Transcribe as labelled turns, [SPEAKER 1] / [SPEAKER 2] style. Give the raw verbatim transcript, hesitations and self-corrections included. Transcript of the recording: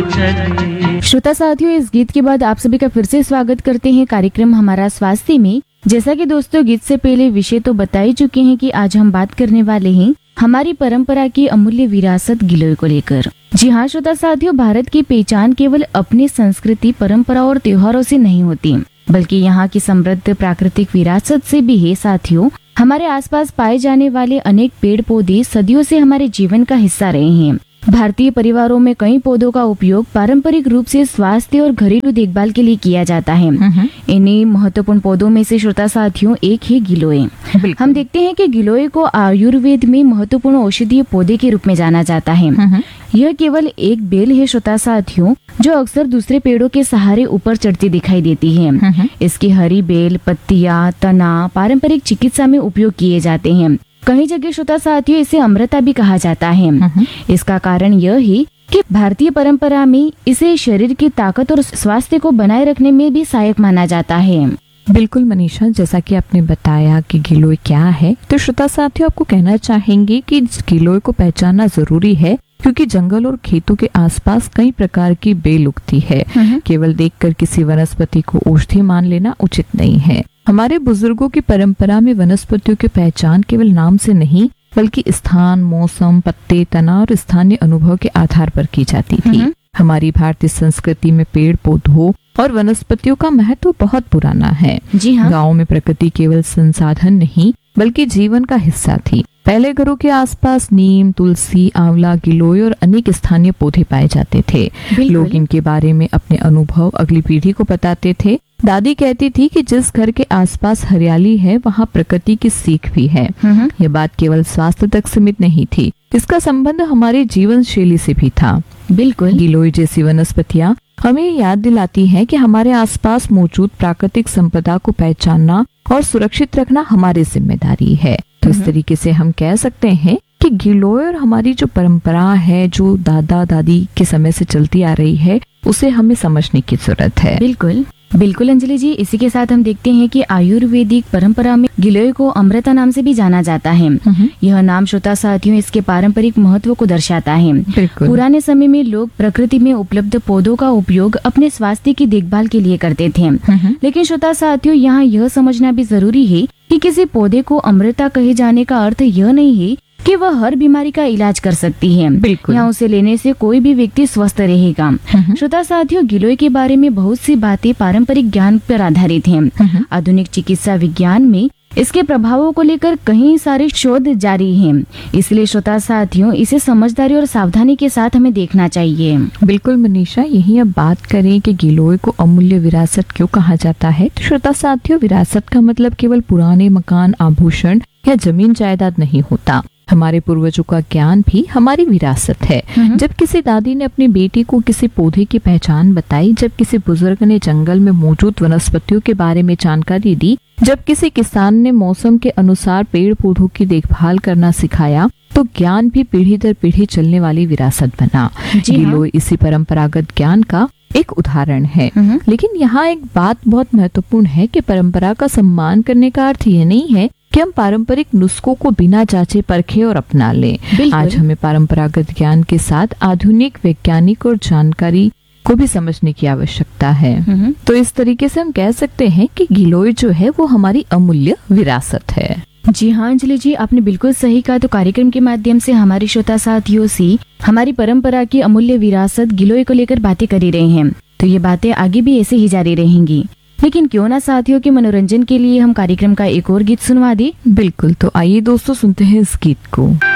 [SPEAKER 1] श्रोता साथियों, इस गीत के बाद आप सभी का फिर से स्वागत करते हैं कार्यक्रम हमारा स्वास्थ्य में। जैसा कि दोस्तों गीत से पहले विषय तो बता ही चुके हैं कि आज हम बात करने वाले हैं हमारी परंपरा की अमूल्य विरासत गिलोय को लेकर। जी हाँ श्रोता साथियों, भारत की पहचान केवल अपनी संस्कृति, परंपरा और त्योहारों से नहीं होती, बल्कि यहाँ की समृद्ध प्राकृतिक विरासत से भी है। साथियों, हमारे आसपास पाए जाने वाले अनेक पेड़ पौधे सदियों से हमारे जीवन का हिस्सा रहे हैं। भारतीय परिवारों में कई पौधों का उपयोग पारंपरिक रूप से स्वास्थ्य और घरेलू देखभाल के लिए किया जाता है। इन्हीं महत्वपूर्ण पौधों में से श्रोता साथियों एक है गिलोय। हम देखते हैं कि गिलोय को आयुर्वेद में महत्वपूर्ण औषधीय पौधे के रूप में जाना जाता है। यह केवल एक बेल है श्रोता साथियों, जो अक्सर दूसरे पेड़ों के सहारे ऊपर चढ़ती दिखाई देती है। इसकी हरी बेल, पत्तियां, तना पारंपरिक चिकित्सा में उपयोग किए जाते हैं। कई जगह श्रोता साथियों इसे अमृता भी कहा जाता है। इसका कारण यह है कि भारतीय परंपरा में इसे शरीर की ताकत और स्वास्थ्य को बनाए रखने में भी सहायक माना जाता है।
[SPEAKER 2] बिल्कुल मनीषा, जैसा कि आपने बताया कि गिलोय क्या है, तो श्रोता साथियों आपको कहना चाहेंगे कि गिलोय को पहचानना जरूरी है, क्योंकि जंगल और खेतों के आसपास कई प्रकार की बेल उगती है। केवल देखकर किसी वनस्पति को औषधि मान लेना उचित नहीं है। हमारे बुजुर्गों की परंपरा में वनस्पतियों की पहचान केवल नाम से नहीं, बल्कि स्थान, मौसम, पत्ते, तना और स्थानीय अनुभव के आधार पर की जाती थी। हमारी भारतीय संस्कृति में पेड़ पौधों और वनस्पतियों का महत्व बहुत पुराना है।
[SPEAKER 1] जी हाँ।
[SPEAKER 2] गाँव में प्रकृति केवल संसाधन नहीं, बल्कि जीवन का हिस्सा थी। पहले घरों के आसपास नीम, तुलसी, आंवला, गिलोय और अनेक स्थानीय पौधे पाए जाते थे। लोग इनके बारे में अपने अनुभव अगली पीढ़ी को बताते थे। दादी कहती थी कि जिस घर के आसपास हरियाली है, वहाँ प्रकृति की सीख भी है। यह बात केवल स्वास्थ्य तक सीमित नहीं थी, इसका संबंध हमारे जीवन शैली से भी था।
[SPEAKER 1] बिल्कुल।
[SPEAKER 2] गिलोय जैसी वनस्पतियाँ हमें याद दिलाती है कि हमारे आसपास मौजूद प्राकृतिक संपदा को पहचानना और सुरक्षित रखना हमारी जिम्मेदारी है। तो इस तरीके से हम कह सकते हैं कि गिलोय और हमारी जो परंपरा है, जो दादा दादी के समय से चलती आ रही है, उसे हमें समझने की जरूरत है।
[SPEAKER 1] बिल्कुल बिल्कुल अंजलि जी, इसी के साथ हम देखते हैं कि आयुर्वेदिक परंपरा में गिलोय को अमृता नाम से भी जाना जाता है। यह नाम श्रोता साथियों इसके पारंपरिक महत्व को दर्शाता है। पुराने समय में लोग प्रकृति में उपलब्ध पौधों का उपयोग अपने स्वास्थ्य की देखभाल के लिए करते थे। लेकिन श्रोता साथियों, यहाँ यह समझना भी जरूरी है कि किसी पौधे को अमृता कहे जाने का अर्थ यह नहीं है कि वह हर बीमारी का इलाज कर सकती है या उसे लेने से कोई भी व्यक्ति स्वस्थ रहेगा। श्रोता साथियों, गिलोय के बारे में बहुत सी बातें पारंपरिक ज्ञान पर आधारित हैं। आधुनिक चिकित्सा विज्ञान में इसके प्रभावों को लेकर कई सारे शोध जारी हैं। इसलिए श्रोता साथियों इसे समझदारी और सावधानी के साथ हमें देखना चाहिए।
[SPEAKER 2] बिल्कुल मनीषा, यही अब बात करें कि गिलोय को अमूल्य विरासत क्यों कहा जाता है। तो श्रोता साथियों, विरासत का मतलब केवल पुराने मकान, आभूषण या जमीन जायदाद नहीं होता। हमारे पूर्वजों का ज्ञान भी हमारी विरासत है। जब किसी दादी ने अपनी बेटी को किसी पौधे की पहचान बताई, जब किसी बुजुर्ग ने जंगल में मौजूद वनस्पतियों के बारे में जानकारी दी, जब किसी किसान ने मौसम के अनुसार पेड़ पौधों की देखभाल करना सिखाया, तो ज्ञान भी पीढ़ी दर पीढ़ी चलने वाली विरासत बना। गिलोय इसी परंपरागत ज्ञान का एक उदाहरण है। लेकिन यहाँ एक बात बहुत महत्वपूर्ण है कि परंपरा का सम्मान करने का अर्थ ये नहीं है कि हम पारंपरिक नुस्खों को बिना जांचे परखे और अपना लें। आज हमें परंपरागत ज्ञान के साथ आधुनिक वैज्ञानिक और जानकारी को भी समझने की आवश्यकता है। तो इस तरीके से हम कह सकते हैं कि गिलोय जो है वो हमारी अमूल्य विरासत है।
[SPEAKER 1] जी हाँ अंजलि जी, आपने बिल्कुल सही कहा। तो कार्यक्रम के माध्यम से हमारे श्रोता साथियों से हमारी परंपरा की अमूल्य विरासत गिलोय को लेकर बातें कर ही रहे हैं। तो ये बातें आगे भी ऐसे ही जारी रहेंगी। लेकिन क्यों ना साथियों के मनोरंजन के लिए हम कार्यक्रम का एक और गीत सुनवा दें।
[SPEAKER 2] बिल्कुल, तो आइए दोस्तों सुनते हैं इस गीत को।